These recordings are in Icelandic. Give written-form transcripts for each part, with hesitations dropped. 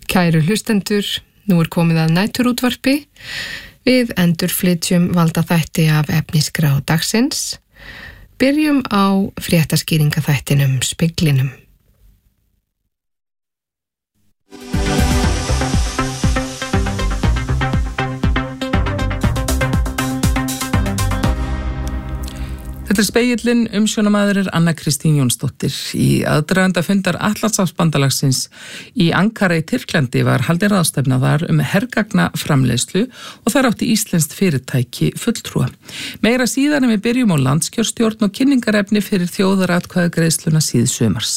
Kæru hlustendur, nú komið að næturútvarpi. Við endurflytjum valda þætti af efnisgrá dagsins. Byrjum á fréttaskýringaþættinum Speglinum. Þetta Spegillinn, umsjónamaður Anna Kristín Jónsdóttir. Í aðdraganda fundar Atlantshafsbandalagsins í Ankara í Tyrklandi var haldin ráðstefna þar hergagnaframleiðslu og þar átti íslenskt fyrirtæki fulltrúa. Meira síðar en við byrjum á landskjörstjórn og kynningarefni fyrir þjóðaratkvæðagreiðsluna síðsumars.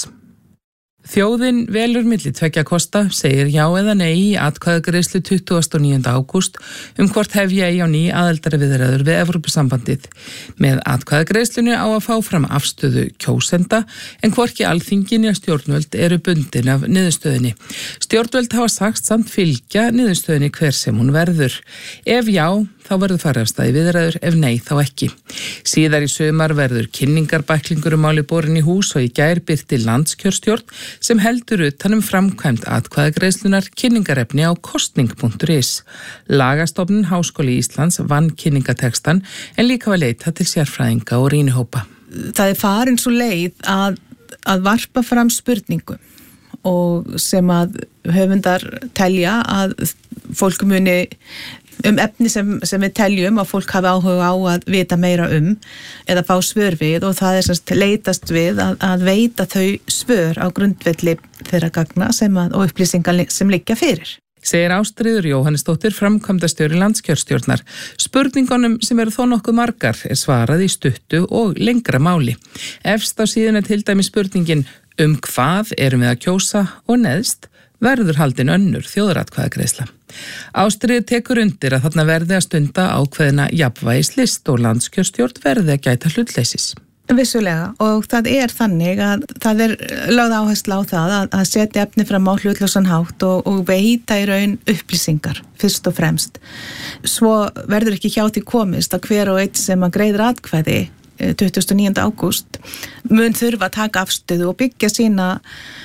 Þjóðin velur milli tveggja kosta, segir já eða nei í atkvæðagreiðslu 29. ágúst hvort hefja eigi á ný aðildarviðræður við Evrópusambandið. Með atkvæðagreiðslunni á að fá fram afstöðu kjósenda en hvorki alþingi né stjórnvöld eru bundin af niðurstöðunni. Stjórnvöld hafa sagt samt fylgja niðurstöðunni hver sem hún verður. Ef já, þá verður farið af stað í viðræður, ef nei, þá ekki. Síðar í sumar verður kynningarbæklingur máli borin í hús og í gær birti landskjörstjórn sem heldur utan framkvæmd atkvæðagreiðslunar kynningarefni á kostning.is. Lagastofnun Háskóli Íslands vann kynningatekstan en líka var leitað til sérfræðinga og rýnihópa. Það farin svo leið að varpa fram spurningum og sem að höfundar telja að fólk muni efni sem við teljum að fólk hafi áhuga á að vita meira eða fá svör við og það leitast við að veita þau svör á grundvelli þeirra gagna og upplýsingar sem liggja fyrir. Segir Ástríður Jóhannesdóttir, framkvæmdastjóri landskjörstjórnar. Spurningunum sem eru þó nokkuð margar svarað í stuttu og lengra máli. Efst á síðunni til dæmis spurningin hvað erum við að kjósa og neðst verður haldin önnur þjóðaratkvæðagreiðsla. Ástríður tekur undir að þarna verði að stunda ákveðna jafnvægislist og landskjörstjórn verði að gæta hlutleysis. Vissulega og það þannig að það lögð áhersla á það að setja efni fram á hlutlausan hátt og veita í raun upplýsingar fyrst og fremst. Svo verður ekki hjá því komist að hver og einn sem að greiðir atkvæði 29. ágúst mun þurfa að taka afstöðu og byggja sína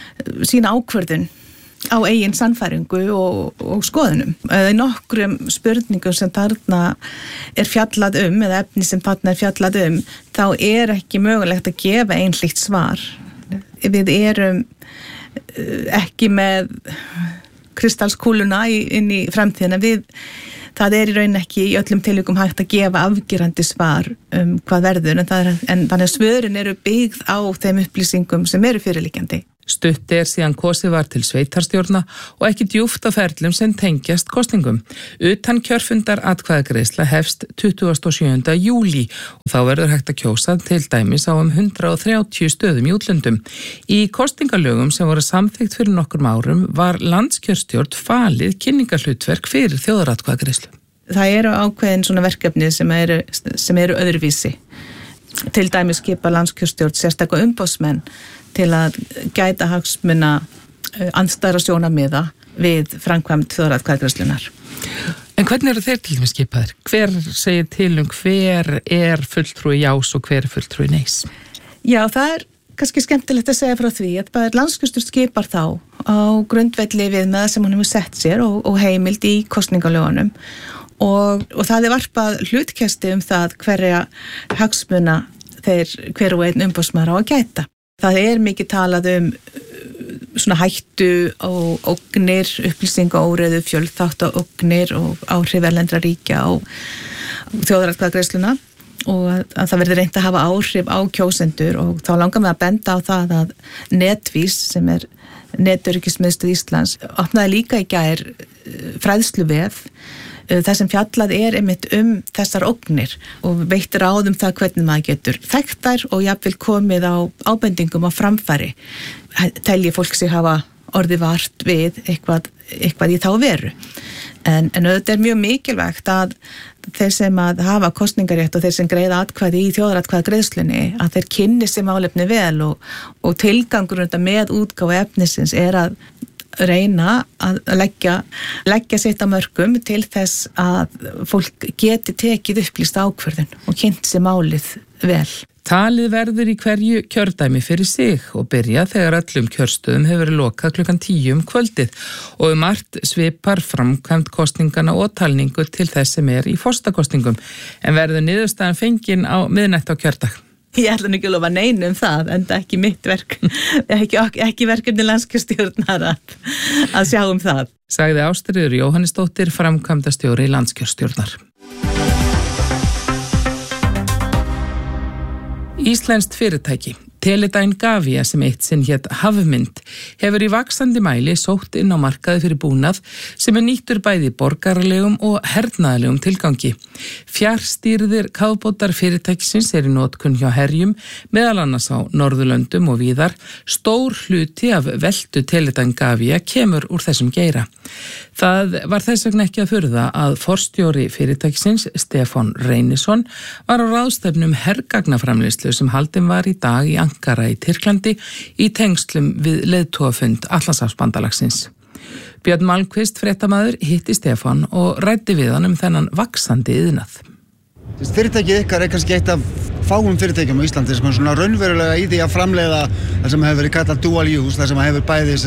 ákvörðun á eigin sannfæringu og skoðunum. Eða nokkrum spurningum sem þarna fjallað eða efni sem þarna fjallað þá ekki mögulegt að gefa einhlíkt svar. Við erum ekki með kristalskúluna inn í framtíðina. Það í raun ekki í öllum tilvikum hægt að gefa afgerandi svar hvað verður, en þannig að svörin eru byggð á þeim upplýsingum sem eru fyrirliggjandi. Stutt síðan kosið var til sveitarstjórna og ekki djúpt á ferlum sem tengjast kosningum. Utan kjörfundar atkvæðagreiðsla hefst 27. júlí og þá verður hægt að kjósa til dæmis á 130 stöðum í útlöndum. Í kosningalögum sem voru samþykkt fyrir nokkrum árum var landskjörstjórn falið kynningarhlutverk fyrir þjóðaratkvæðagreiðslu. Það eru ákveðin svona verkefni sem eru öðruvísi. Til dæmis skipa landskjörstjórn sérstaka umboðsmenn til að gæta hagsmuna andstæðra sjónarmiða við framkvæmd þjóðaratkvæðagreiðslunnar. En hvernig eru þeir til dæmis skipaðir? Hver segir til hver fulltrúi jás og hver fulltrúi neys? Já, það kannski skemmtilegt að segja frá því að bara landskjörstjórn skipar þá á grundvelli viðmið sem hún hefur sett sér og heimild í kosningalögunum og það varpað hlutkesti það hverja hagsmuna hver og einn umboðsmaður á að gæta. Það mikið talað svona hættu og ógnir, upplýsingaóreiðu, fjölþáttaógnir og áhrif erlendra ríkja á þjóðaratkvæðagreiðsluna og að það verði reynt að hafa áhrif á kjósendur og þá langar mig að benda á það að Netvís sem Netöryggismiðstöð Íslands opnaði líka í gær fræðsluvef það sem fjallað einmitt þessar ógnir og veitt ráð það hvernig maður getur þekkt þær og jafnvel komið á ábendingum á framfæri. Telji fólk sig hafa orðið vart við eitthvað í þá veru. En auðvitað mjög mikilvægt að þeir sem að hafa kosningarétt og þeir sem greiða atkvæði í þjóðaratkvæðagreiðslunni að þeir kynni sér málefni vel og tilgangur með útgáfu efnisins að reyna að leggja sitt á mörkum til þess að fólk geti tekið upplýst ákvörðun og kynnt sér málið vel. Talið verður í hverju kjördæmi fyrir sig og byrja þegar öllum kjörstöðum hefur verið lokað klukkan 10 kvöldið og margt svipar framkvæmd kosningana og talningu til þess sem í forsetakosningum en verður niðurstaðan fengin á miðnætti á kjördag. Ég ætla ekki að lofa neinu það, en það er ekki mitt verk, ekki verkefni landskjörstjórnar að sjá það. Sagði Ástríður Jóhannesdóttir, framkvæmdastjóri landskjörstjórnar. Íslenskt fyrirtæki, Teledyne Gavia sem eitt sinn hét Hafmynd, hefur í vaxandi mæli sótt inn á markaði fyrir búnað sem nýttur bæði borgaralegum og hernaðalegum tilgangi. Fjarstýrðir kafbátar fyrirtækisins í notkun hjá herjum, meðal annars á Norðurlöndum og víðar. Stór hluti af veltu Teledyne Gavia kemur úr þessum geira. Það var þess vegna ekki að furða að forstjóri fyrirtækisins, Stefán Reynisson, var á ráðstefnum hergagnaframleiðslu sem haldin var í dag í Ankara í Tyrklandi í tengslum við leiðtogafund Atlantshafsbandalagsins. Björn Malmquist, fréttamaður, hitti Stefán og ræddi við hann þennan vaxandi iðnað. Fyrirtækið ykkar kannski eitt af fáum fyrirtækjum á Íslandi sem svona raunverulega í því að framleiða það sem hefur verið kallað dual use, það sem hefur bæði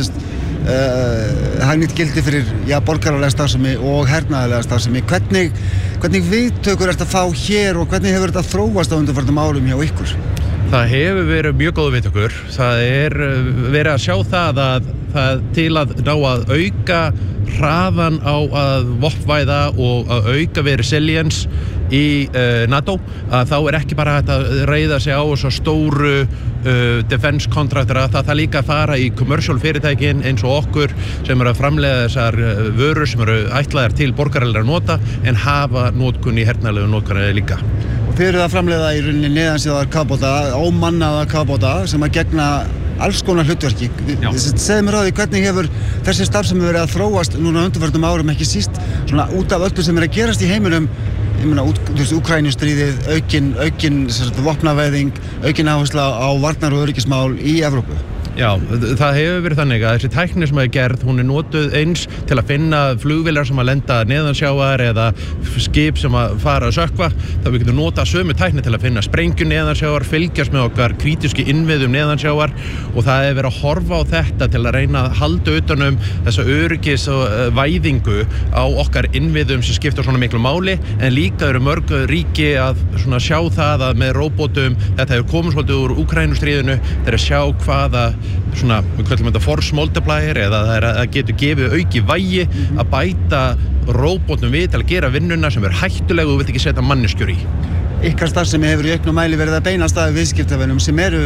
hagnýtt gildi fyrir borgaralega starfsemi og hernaðarlega starfsemi. Hvernig viðtökur ertu að fá hér og hvernig hefur þetta þróast á undanfarnum árum hjá ykkur? Það hefur verið mjög góð viðtökur. Það verið að sjá það að til að ná að auka hraðan á að vopnvæða og að auka resilience í NATO, að þá ekki bara hægt að reiða sig á svo stóru defense kontraktora, það líka að fara í commercial fyrirtækin eins og okkur sem að framleiða þessar vörur sem ætlaðar til borgaralegra nota en hafa notkun í hernaðarlegu notkunni líka. Og þið eruð að framleiða í rauninni neðansjáðar kafbáta, ómannaða kafbáta sem að gegna alls konar hlutverki. Segðu mér á því hvernig hefur þessi starfsemi verið að þróast núna undanfarnum árum, ekki síst svona út af öllu sem að gerast í heiminum. Ég meina, Úkraínustríðið, aukin vopnavæðing, aukin áhersla á varnar- og öryggismál í Evrópu. Já, það hefur verið þannig að þessi tækni sem hefur gerð, hún notuð eins til að finna flugvélar sem að lenda neðansjávar eða skip sem að fara að sökkva. Það við getum notað sömu tækni til að finna sprengju neðansjávar, fylgjast með okkar krítíski innviðum neðansjávar og það hefur verið að horfa á þetta til að reyna að halda utanum þessa öryggis og væðingu á okkar innviðum sem skipta svona miklu máli, en líka eru mörg ríki að svona sjá það að með róbótum, þetta hefur komið svolítið úr Úkrænustríðinu, þeir að sjá hvaða svona, við kallum þetta force multiplier eða það getur gefið auki vægi að bæta róbótum við til að gera vinnuna sem hættuleg og þú vilt ekki setja manneskjur í. Ykkar starfsemi hefur í auknum mæli verið að beinast að viðskiptavinum sem eru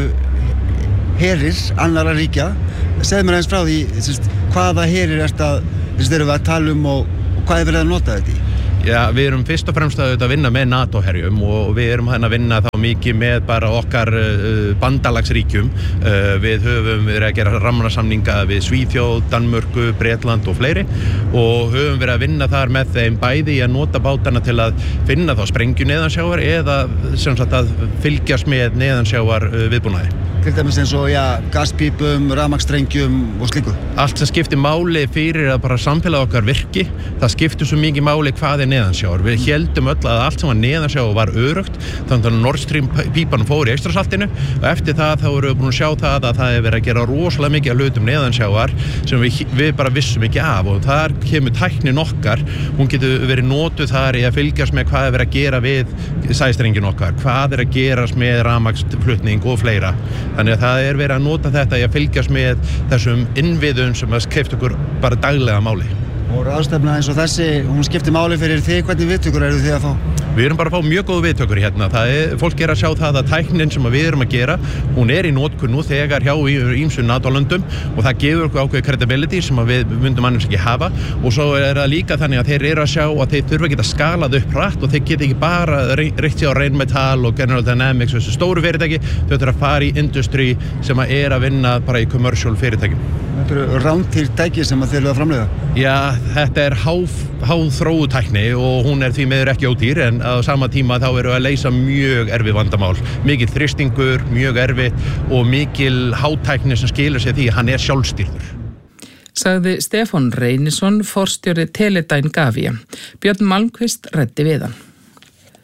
herir annarra ríkja. Segðu mér aðeins frá því hvaða herir erum við að tala um og hvað er verið að nota þetta í? Já, við erum fyrst og fremst að vinna með NATO-herjum og við erum að vinna þá mikið með bara okkar bandalagsríkjum. Við höfum verið að gera rammasamninga við Svíþjóð, Danmörku, Bretland og fleiri og höfum verið að vinna þar með þeim bæði í að nota bátana til að finna þá sprengju neðansjávar eða sem sagt að fylgjast með neðansjávar viðbúnaði. Til dæmis eins og gaspípum, rafmagnsstrengjum og slíku. Allt sem skiptir máli fyrir að bara samfélag okkar virki, það skiptir svo mikið máli hvað neðansjávar. Við héldum öll að allt sem var neðansjávar var öruggt, þannig að Nord Stream pípan fór í Eystrasaltinu og eftir það þá erum við búin að sjá það að það hefur verið að gera rosalega mikið af hlutum neðansjávar sem við bara vissum ekki af og þar kemur tæknin okkar, hún getur verið notuð þar í að fylgjast með hvað er verið að gera við sæstrengin okkar, hvað er að gerast með rafmagnsflutning og fleira. Þannig að það er verið að nota þetta í að fylgjast með þessum innviðum sem að skipta okkur bara daglega máli. Og ráðstefna eins og þessi, hún skiptir máli fyrir þig, hvernig viðtökur eru þið að fá? Við erum bara að fá mjög góð viðtökur hérna. Fólk að sjá það að tæknin sem við erum að gera, hún í notkun nú þegar hjá ýmsum NATO-löndum og það gefur okkur ákveðið credibility sem við myndum annars ekki hafa og svo það líka þannig að þeir eru að sjá að þeir þurfa ekki að skala það upp hratt og þeir geta ekki bara reynt sig á Rheinmetall og General Dynamics og þessu stóru fyrirtæki, þau þurfa að fara í industry sem að vinna bara í commercial fyrirtækjum. Þetta eru rándýr tæki sem að þeir eru að framleiða? Já, þetta háþróu tækni og hún því miður ekki ódýr en á sama tíma þá eru að leysa mjög erfið vandamál. Mikil þrýstingur, mjög erfið og mikil hátækni sem skilur sig því að hann sjálfstýrður. Sagði Stefán Reynisson, forstjóri Teledyne Gavia. Björn Malmquist ræddi við hann.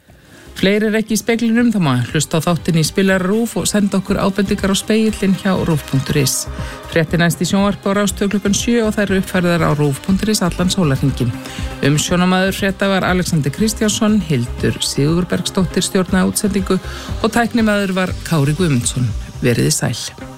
Fleiri er ekki í speglinum, þá má hlusta á þáttin í Spilar RÚV og senda okkur ábendingar á spegillin hjá rúv.is. Fréttir næst í sjónvarpi á Rás 2 klukkan 7 og þær eru uppfærðar á rúv.is allan sólarhringinn. Umsjónamaður frétta var Alexander Kristjánsson, Hildur Sigurbergsdóttir stjórnaði útsendingu og tæknimaður var Kári Guðmundsson. Veriði sæl.